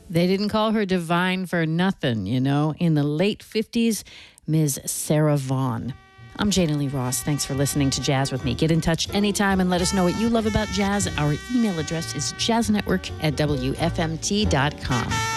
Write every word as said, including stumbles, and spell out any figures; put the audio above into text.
They didn't call her divine for nothing, you know. In the late fifties, Miz Sarah Vaughan. I'm Jana Lee Ross. Thanks for listening to Jazz with me. Get in touch anytime and let us know what you love about jazz. Our email address is jazznetwork at W F M T dot com.